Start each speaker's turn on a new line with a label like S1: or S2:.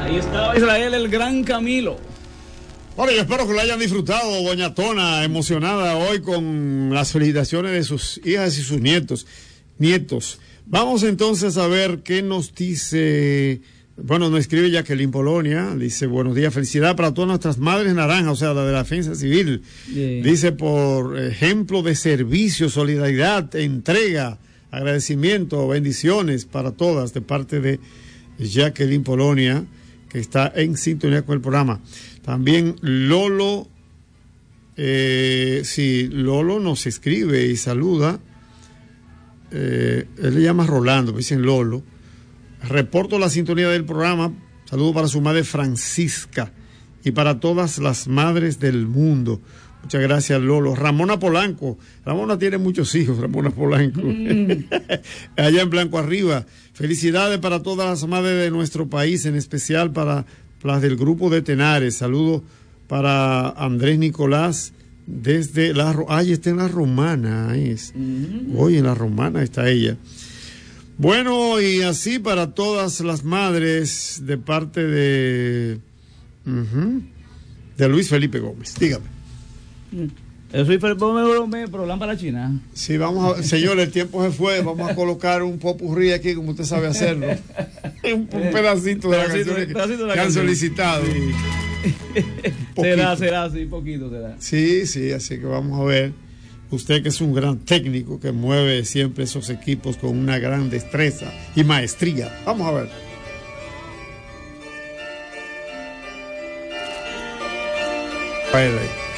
S1: Ahí estaba Israel, el gran Camilo.
S2: Bueno, yo espero que lo hayan disfrutado, doña Tona, emocionada hoy con las felicitaciones de sus hijas y sus nietos. Vamos entonces a ver qué nos dice. Bueno, nos escribe Jacqueline Polonia, dice, buenos días, felicidad para todas nuestras madres naranjas, o sea, la de la defensa civil. Yeah. Dice, por ejemplo de servicio, solidaridad, entrega, agradecimiento, bendiciones para todas, de parte de Jacqueline Polonia, que está en sintonía con el programa. También Lolo, Lolo nos escribe y saluda, él le llama Rolando, dicen Lolo. Reporto la sintonía del programa. Saludo para su madre Francisca y para todas las madres del mundo. Muchas gracias, Lolo. Ramona Polanco. Ramona tiene muchos hijos, Ramona Polanco. Allá en Blanco Arriba. Felicidades para todas las madres de nuestro país, en especial para las del grupo de Tenares. Saludo para Andrés Nicolás desde la... está en la Romana. Hoy en la Romana está ella. Bueno, y así para todas las madres de parte de Luis Felipe Gómez. Dígame.
S1: Luis Felipe Gómez, pero lámpara china.
S2: Sí, vamos a... Señor, el tiempo se fue. Vamos a colocar un popurrí aquí, como usted sabe hacerlo. un pedacito de la canción que han solicitado.
S1: Sí. será así, poquito será.
S2: Sí, así que vamos a ver. Usted que es un gran técnico que mueve siempre esos equipos con una gran destreza y maestría. Vamos a ver. Vale.